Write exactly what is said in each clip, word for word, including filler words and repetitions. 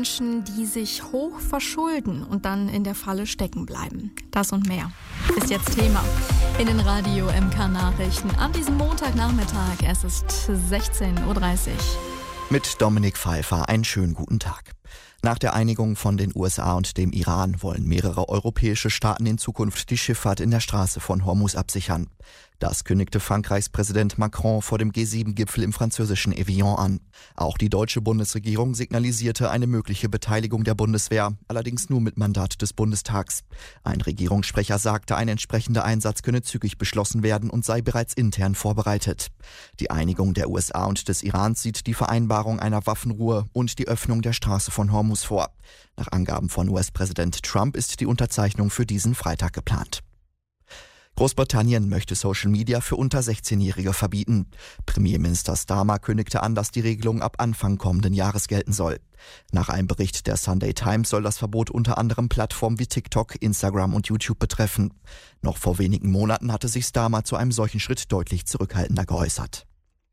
Menschen, die sich hoch verschulden und dann in der Falle stecken bleiben. Das und mehr ist jetzt Thema in den Radio M K Nachrichten an diesem Montagnachmittag. Es ist sechzehn Uhr dreißig. Mit Dominik Pfeiffer einen schönen guten Tag. Nach der Einigung von den U S A und dem Iran wollen mehrere europäische Staaten in Zukunft die Schifffahrt in der Straße von Hormuz absichern. Das kündigte Frankreichs Präsident Macron vor dem G sieben Gipfel im französischen Evian an. Auch die deutsche Bundesregierung signalisierte eine mögliche Beteiligung der Bundeswehr, allerdings nur mit Mandat des Bundestags. Ein Regierungssprecher sagte, ein entsprechender Einsatz könne zügig beschlossen werden und sei bereits intern vorbereitet. Die Einigung der U S A und des Irans sieht die Vereinbarung einer Waffenruhe und die Öffnung der Straße von Hormuz vor. Nach Angaben von U S-Präsident Trump ist die Unterzeichnung für diesen Freitag geplant. Großbritannien möchte Social Media für unter sechzehnjährige verbieten. Premierminister Starmer kündigte an, dass die Regelung ab Anfang kommenden Jahres gelten soll. Nach einem Bericht der Sunday Times soll das Verbot unter anderem Plattformen wie TikTok, Instagram und YouTube betreffen. Noch vor wenigen Monaten hatte sich Starmer zu einem solchen Schritt deutlich zurückhaltender geäußert.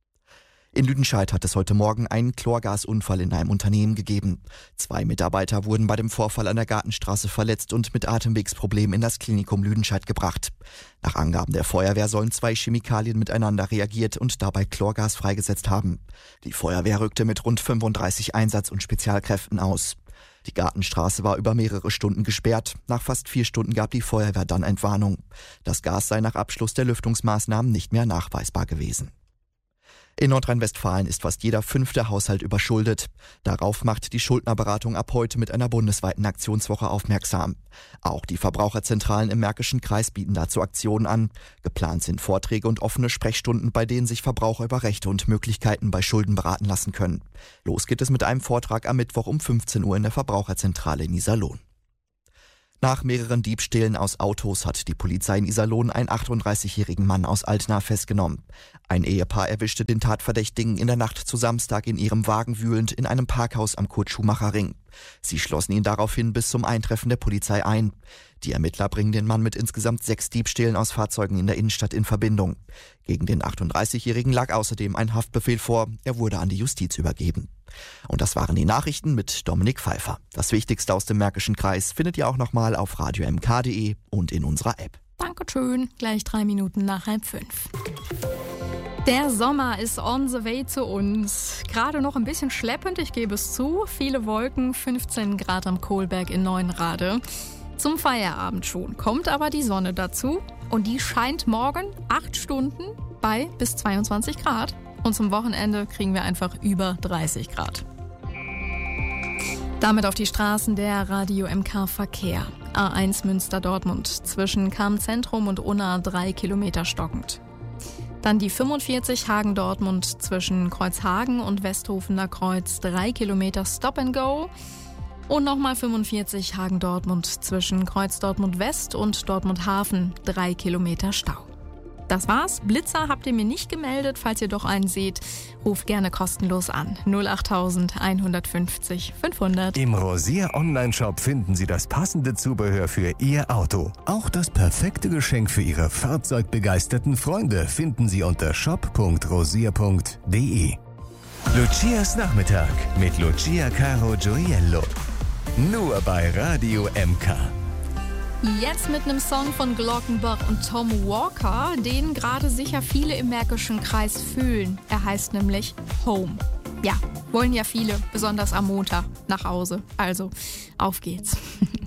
In Lüdenscheid hat es heute Morgen einen Chlorgasunfall in einem Unternehmen gegeben. Zwei Mitarbeiter wurden bei dem Vorfall an der Gartenstraße verletzt und mit Atemwegsproblemen in das Klinikum Lüdenscheid gebracht. Nach Angaben der Feuerwehr sollen zwei Chemikalien miteinander reagiert und dabei Chlorgas freigesetzt haben. Die Feuerwehr rückte mit rund fünfunddreißig Einsatz- und Spezialkräften aus. Die Gartenstraße war über mehrere Stunden gesperrt. Nach fast vier Stunden gab die Feuerwehr dann Entwarnung. Das Gas sei nach Abschluss der Lüftungsmaßnahmen nicht mehr nachweisbar gewesen. In Nordrhein-Westfalen ist fast jeder fünfte Haushalt überschuldet. Darauf macht die Schuldnerberatung ab heute mit einer bundesweiten Aktionswoche aufmerksam. Auch die Verbraucherzentralen im Märkischen Kreis bieten dazu Aktionen an. Geplant sind Vorträge und offene Sprechstunden, bei denen sich Verbraucher über Rechte und Möglichkeiten bei Schulden beraten lassen können. Los geht es mit einem Vortrag am Mittwoch um fünfzehn Uhr in der Verbraucherzentrale in Iserlohn. Nach mehreren Diebstählen aus Autos hat die Polizei in Iserlohn einen achtunddreißigjährigen Mann aus Altena festgenommen. Ein Ehepaar erwischte den Tatverdächtigen in der Nacht zu Samstag in ihrem Wagen wühlend in einem Parkhaus am Kurt-Schumacher-Ring. Sie schlossen ihn daraufhin bis zum Eintreffen der Polizei ein. Die Ermittler bringen den Mann mit insgesamt sechs Diebstählen aus Fahrzeugen in der Innenstadt in Verbindung. Gegen den achtunddreißigjährigen lag außerdem ein Haftbefehl vor. Er wurde an die Justiz übergeben. Und das waren die Nachrichten mit Dominik Pfeiffer. Das Wichtigste aus dem Märkischen Kreis findet ihr auch nochmal auf radio m k punkt d e und in unserer App. Dankeschön. Gleich drei Minuten nach halb fünf. Der Sommer ist on the way zu uns. Gerade noch ein bisschen schleppend, ich gebe es zu. Viele Wolken, fünfzehn Grad am Kohlberg in Neuenrade. Zum Feierabend schon kommt aber die Sonne dazu. Und die scheint morgen acht Stunden bei bis zweiundzwanzig Grad. Und zum Wochenende kriegen wir einfach über dreißig Grad. Damit auf die Straßen der Radio M K Verkehr. A eins Münster-Dortmund zwischen Cham-Zentrum und Unna drei Kilometer stockend. Dann die fünfundvierzig Hagen-Dortmund zwischen Kreuzhagen und Westhofener Kreuz drei Kilometer Stop and Go. Und nochmal fünfundvierzig Hagen-Dortmund zwischen Kreuz Dortmund West und Dortmund Hafen drei Kilometer Stau. Das war's. Blitzer habt ihr mir nicht gemeldet. Falls ihr doch einen seht, ruft gerne kostenlos an. null acht eins fünfzig fünfhundert. Im Rosier Online-Shop finden Sie das passende Zubehör für Ihr Auto. Auch das perfekte Geschenk für Ihre fahrzeugbegeisterten Freunde finden Sie unter shop punkt rosier punkt d e. Lucias Nachmittag mit Lucia Caro Gioiello. Nur bei Radio M K. Jetzt mit einem Song von Glockenbach und Tom Walker, den gerade sicher viele im Märkischen Kreis fühlen. Er heißt nämlich Home. Ja, wollen ja viele, besonders am Montag, nach Hause. Also, auf geht's.